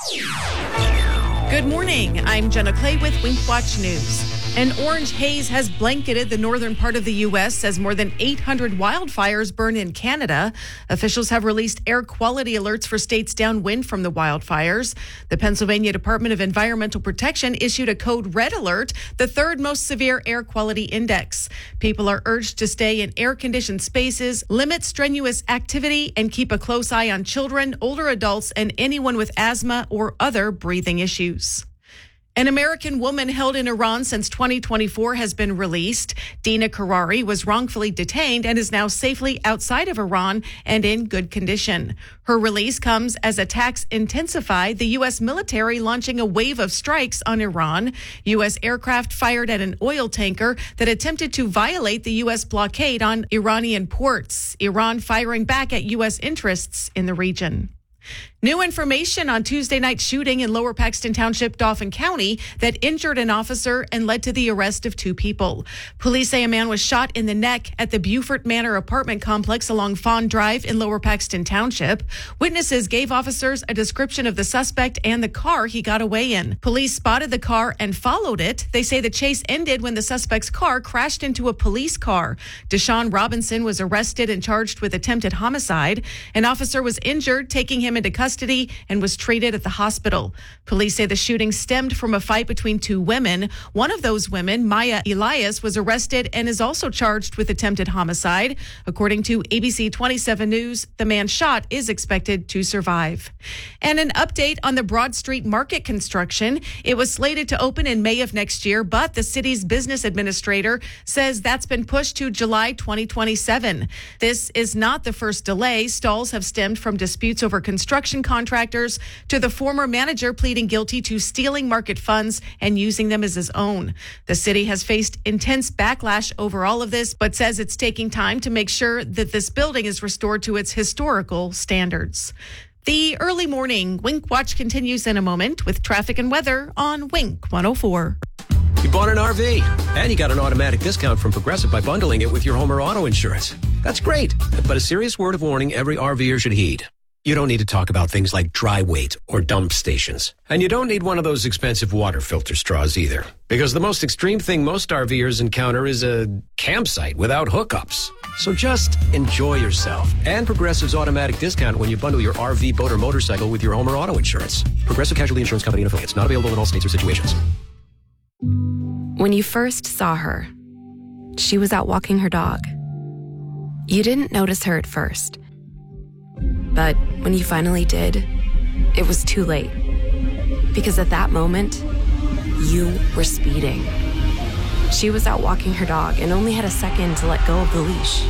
Good morning. I'm Jenna Clay with Wink Watch News. An orange haze has blanketed the northern part of the U.S. as more than 800 wildfires burn in Canada. Officials have released air quality alerts for states downwind from the wildfires. The Pennsylvania Department of Environmental Protection issued a code red alert, the third most severe air quality index. People are urged to stay in air-conditioned spaces, limit strenuous activity, and keep a close eye on children, older adults, and anyone with asthma or other breathing issues. An American woman held in Iran since 2024 has been released. Dina Karari was wrongfully detained and is now safely outside of Iran and in good condition. Her release comes as attacks intensify, the U.S. military launching a wave of strikes on Iran. U.S. aircraft fired at an oil tanker that attempted to violate the U.S. blockade on Iranian ports. Iran firing back at U.S. interests in the region. New information on Tuesday night shooting in Lower Paxton Township, Dauphin County, that injured an officer and led to the arrest of 2 people. Police say a man was shot in the neck at the Beaufort Manor apartment complex along Fawn Drive in Lower Paxton Township. Witnesses gave officers a description of the suspect and the car he got away in. Police spotted the car and followed it. They say the chase ended when the suspect's car crashed into a police car. Deshaun Robinson was arrested and charged with attempted homicide. An officer was injured, taking him into custody and was treated at the hospital. Police say the shooting stemmed from a fight between 2 women. One of those women, Maya Elias, was arrested and is also charged with attempted homicide. According to ABC 27 News, the man shot is expected to survive. And an update on the Broad Street Market construction. It was slated to open in May of next year, but the city's business administrator says that's been pushed to July 2027. This is not the first delay. Stalls have stemmed from disputes over construction contractors to the former manager pleading guilty to stealing market funds and using them as his own. The city has faced intense backlash over all of this, but says it's taking time to make sure that this building is restored to its historical standards. The early morning Wink Watch continues in a moment with traffic and weather on Wink 104. You bought an RV, and you got an automatic discount from Progressive by bundling it with your home or auto insurance. That's great, but a serious word of warning every RVer should heed. You don't need to talk about things like dry weight or dump stations. And you don't need one of those expensive water filter straws either. Because the most extreme thing most RVers encounter is a campsite without hookups. So just enjoy yourself. And Progressive's automatic discount when you bundle your RV, boat, or motorcycle with your home or auto insurance. Progressive Casualty Insurance Company and affiliates. Not available in all states or situations. When you first saw her, she was out walking her dog. You didn't notice her at first. But when you finally did, it was too late. Because at that moment, you were speeding. She was out walking her dog and only had a second to let go of the leash.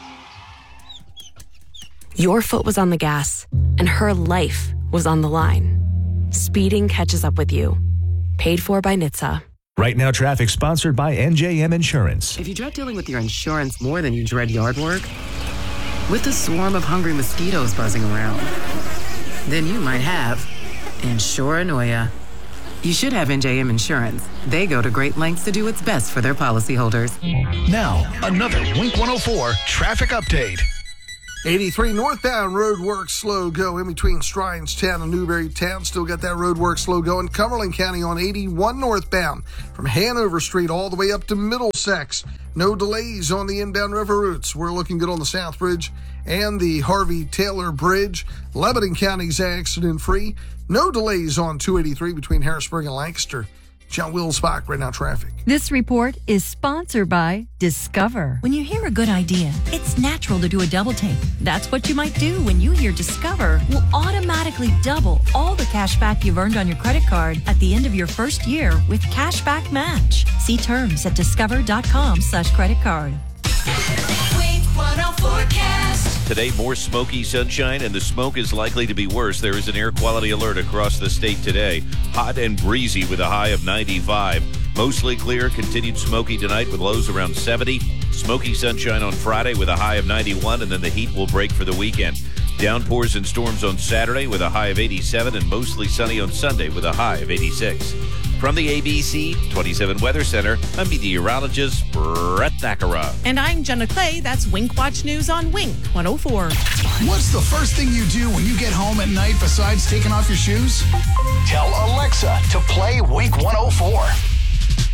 Your foot was on the gas, and her life was on the line. Speeding catches up with you. Paid for by NHTSA. Right Now Traffic sponsored by NJM Insurance. If you dread dealing with your insurance more than you dread yard work, with a swarm of hungry mosquitoes buzzing around, then you might have Insuranoia. You should have NJM Insurance. They go to great lengths to do what's best for their policyholders. Now, another Wink 104 traffic update. 83 northbound road work slow go in between Strinestown and Newberrytown. Still got that road work slow going. Cumberland County on 81 northbound from Hanover Street all the way up to Middlesex. No delays on the inbound river routes. We're looking good on the South Bridge and the Harvey Taylor Bridge. Lebanon County's accident free. No delays on 283 between Harrisburg and Lancaster. John Wills-Bach, Right Now Traffic. This report is sponsored by Discover. When you hear a good idea, it's natural to do a double take. That's what you might do when you hear Discover will automatically double all the cash back you've earned on your credit card at the end of your first year with Cashback Match. See terms at discover.com/credit card. Wink 104 forecast. Today, more smoky sunshine, and the smoke is likely to be worse. There is an air quality alert across the state today. Hot and breezy with a high of 95. Mostly clear, continued smoky tonight with lows around 70. Smoky sunshine on Friday with a high of 91, and then the heat will break for the weekend. Downpours and storms on Saturday with a high of 87, and mostly sunny on Sunday with a high of 86. From the ABC 27 Weather Center, I'm meteorologist Brett Thakara. And I'm Jenna Clay. That's Wink Watch News on Wink 104. What's the first thing you do when you get home at night besides taking off your shoes? Tell Alexa